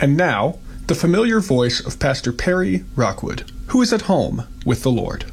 And now, the familiar voice of Pastor Perry Rockwood, who is at home with the Lord.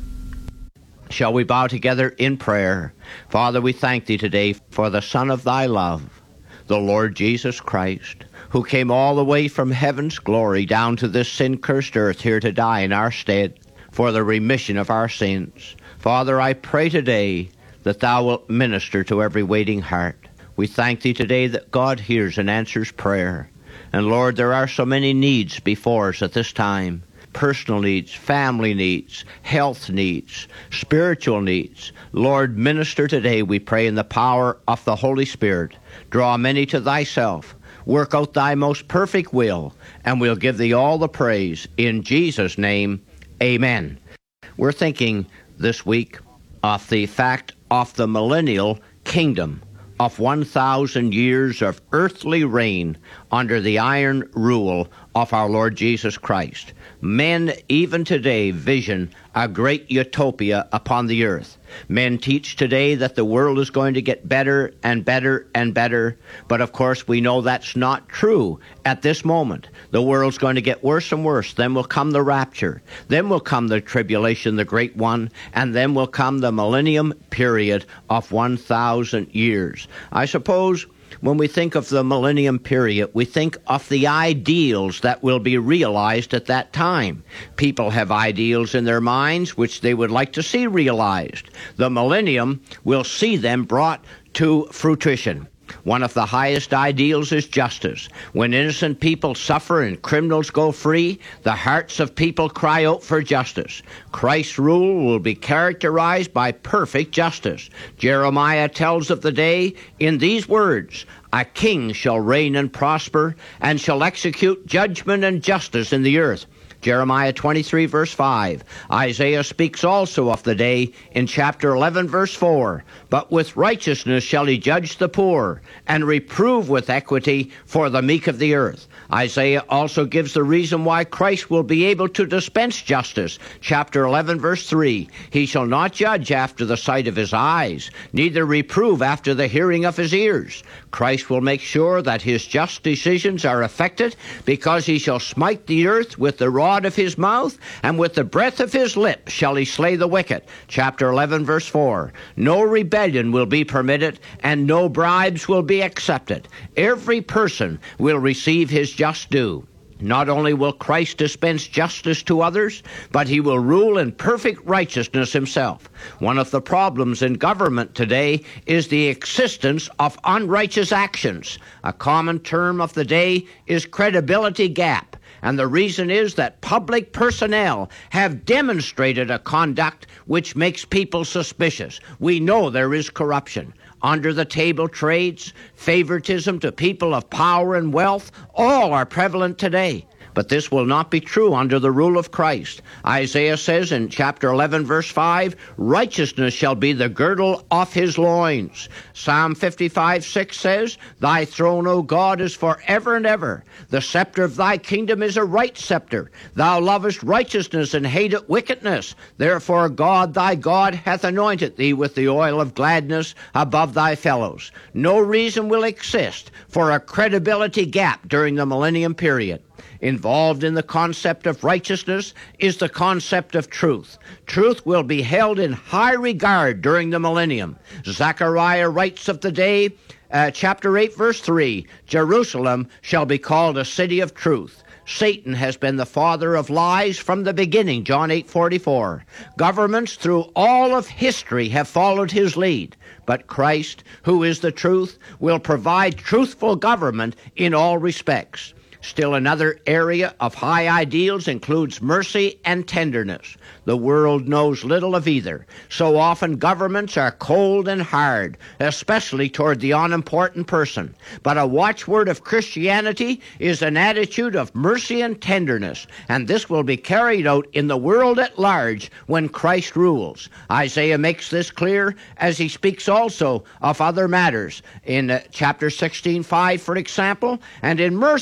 Shall we bow together in prayer? Father, we thank Thee today for the Son of Thy love, the Lord Jesus Christ, who came all the way from heaven's glory down to this sin-cursed earth here to die in our stead for the remission of our sins. Father, I pray today that Thou wilt minister to every waiting heart. We thank Thee today that God hears and answers prayer. And Lord, there are so many needs before us at this time. Personal needs, family needs, health needs, spiritual needs. Lord, minister today, we pray, in the power of the Holy Spirit. Draw many to Thyself. Work out Thy most perfect will, and we'll give Thee all the praise. In Jesus' name, amen. We're thinking this week of the fact of the millennial kingdom, of 1,000 years of earthly reign under the iron rule of our Lord Jesus Christ. Men even today vision a great utopia upon the earth. Men teach today that the world is going to get better and better and better, but of course we know that's not true at this moment. The world's going to get worse and worse. Then will come the rapture. Then will come the tribulation, the great one, and then will come the millennium period of 1,000 years. I suppose when we think of the millennium period, we think of the ideals that will be realized at that time. People have ideals in their minds which they would like to see realized. The millennium will see them brought to fruition. One of the highest ideals is justice. When innocent people suffer and criminals go free, the hearts of people cry out for justice. Christ's rule will be characterized by perfect justice. Jeremiah tells of the day in these words, "A king shall reign and prosper, and shall execute judgment and justice in the earth." Jeremiah 23, verse 5. Isaiah speaks also of the day in chapter 11, verse 4. "But with righteousness shall he judge the poor, and reprove with equity for the meek of the earth." Isaiah also gives the reason why Christ will be able to dispense justice. Chapter 11, verse 3. "He shall not judge after the sight of his eyes, neither reprove after the hearing of his ears." Christ will make sure that his just decisions are effected, because he shall smite the earth with the rod of his mouth, and with the breath of his lips shall he slay the wicked. Chapter 11, verse 4. "No rebellion will be permitted, and no bribes will be accepted. Every person will receive his just due." Not only will Christ dispense justice to others, but he will rule in perfect righteousness himself. One of the problems in government today is the existence of unrighteous actions. A common term of the day is credibility gap. And the reason is that public personnel have demonstrated a conduct which makes people suspicious. We know there is corruption. Under-the-table trades, favoritism to people of power and wealth, all are prevalent today. But this will not be true under the rule of Christ. Isaiah says in chapter 11, verse 5, "Righteousness shall be the girdle of his loins." Psalm 55, 6 says, "Thy throne, O God, is forever and ever. The scepter of thy kingdom is a right scepter. Thou lovest righteousness and hatest wickedness. Therefore God, thy God, hath anointed thee with the oil of gladness above thy fellows." No reason will exist for a credibility gap during the millennium period. Involved in the concept of righteousness is the concept of truth. Truth will be held in high regard during the millennium. Zechariah writes of the day, chapter 8, verse 3, "Jerusalem shall be called a city of truth." Satan has been the father of lies from the beginning, John 8:44. Governments through all of history have followed his lead. But Christ, who is the truth, will provide truthful government in all respects. Still another area of high ideals includes mercy and tenderness. The world knows little of either. So often governments are cold and hard, especially toward the unimportant person. But a watchword of Christianity is an attitude of mercy and tenderness, and this will be carried out in the world at large when Christ rules. Isaiah makes this clear as he speaks also of other matters. In chapter 16:5, for example, "And in mercy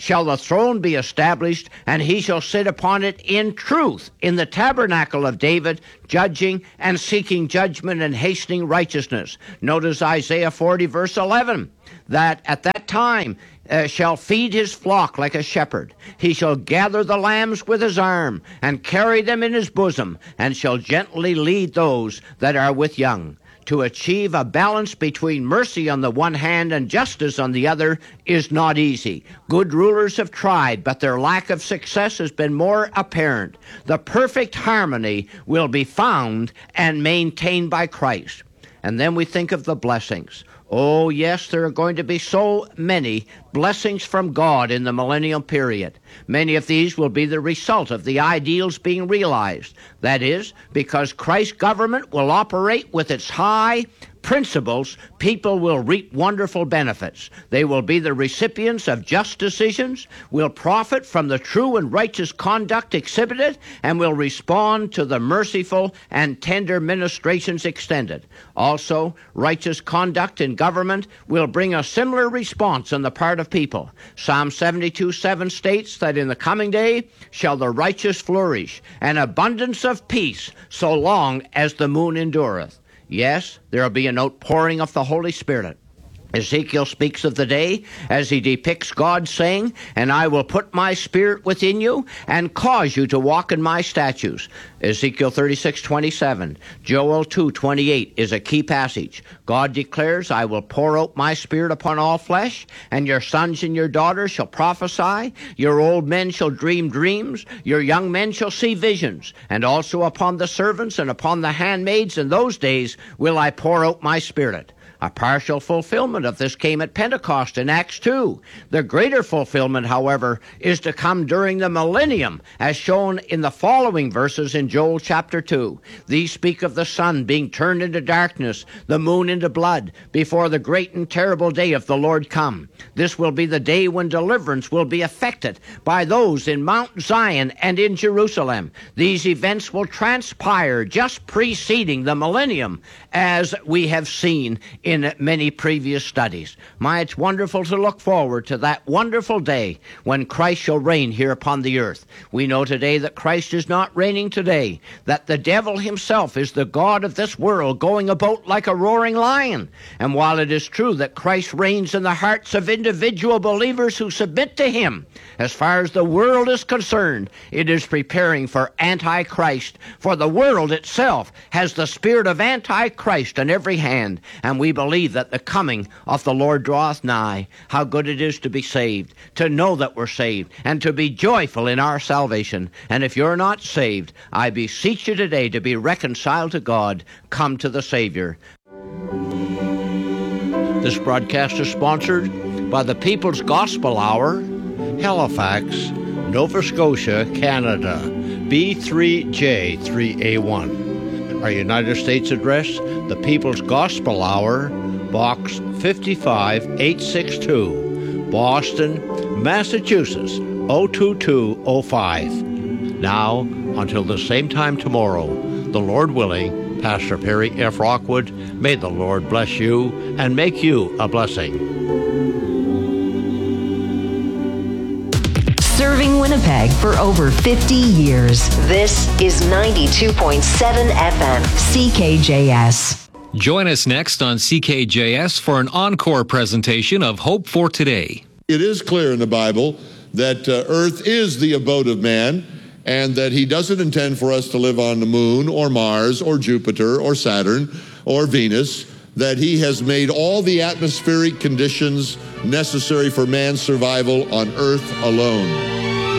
shall the throne be established, and he shall sit upon it in truth, in the tabernacle of David, judging and seeking judgment and hastening righteousness. Notice Isaiah 40, verse 11, that at that time shall feed his flock like a shepherd. He shall gather the lambs with his arm, and carry them in his bosom, and shall gently lead those that are with young. To achieve a balance between mercy on the one hand and justice on the other is not easy. Good rulers have tried, but their lack of success has been more apparent. The perfect harmony will be found and maintained by Christ. And then we think of the blessings. Oh, yes, there are going to be so many blessings from God in the millennial period. Many of these will be the result of the ideals being realized. That is, because Christ's government will operate with its high principles, people will reap wonderful benefits. They will be the recipients of just decisions, will profit from the true and righteous conduct exhibited, and will respond to the merciful and tender ministrations extended. Also, righteous conduct in government will bring a similar response on the part of people. Psalm 72:7 states that in the coming day shall the righteous flourish, an abundance of peace, so long as the moon endureth. Yes, there will be an outpouring of the Holy Spirit. Ezekiel speaks of the day as he depicts God saying, "And I will put my spirit within you and cause you to walk in my statutes." Ezekiel 36:27. Joel 2:28 is a key passage. God declares, "I will pour out my spirit upon all flesh, and your sons and your daughters shall prophesy, your old men shall dream dreams, your young men shall see visions, and also upon the servants and upon the handmaids in those days will I pour out my spirit." A partial fulfillment of this came at Pentecost in Acts 2. The greater fulfillment, however, is to come during the millennium, as shown in the following verses in Joel chapter 2. These speak of the sun being turned into darkness, the moon into blood, before the great and terrible day of the Lord come. This will be the day when deliverance will be effected by those in Mount Zion and in Jerusalem. These events will transpire just preceding the millennium, as we have seen in many previous studies. It's wonderful to look forward to that wonderful day when Christ shall reign here upon the earth. We know today that Christ is not reigning today, that the devil himself is the god of this world, going about like a roaring lion. And while it is true that Christ reigns in the hearts of individual believers who submit to him, as far as the world is concerned, it is preparing for Antichrist, for the world itself has the spirit of Antichrist on every hand, and we believe that the coming of the Lord draweth nigh. How good it is to be saved, to know that we're saved, and to be joyful in our salvation. And if you're not saved, I beseech you today to be reconciled to God. Come to the Savior. This broadcast is sponsored by the People's Gospel Hour, Halifax, Nova Scotia, Canada, B3J3A1. Our United States address, the People's Gospel Hour, Box 55862, Boston, Massachusetts, 02205. Now, until the same time tomorrow, the Lord willing, Pastor Perry F. Rockwood, may the Lord bless you and make you a blessing. Serving Winnipeg for over 50 years. This is 92.7 FM, CKJS. Join us next on CKJS for an encore presentation of Hope for Today. It is clear in the Bible that Earth is the abode of man, and that he doesn't intend for us to live on the moon or Mars or Jupiter or Saturn or Venus, that he has made all the atmospheric conditions necessary for man's survival on Earth alone.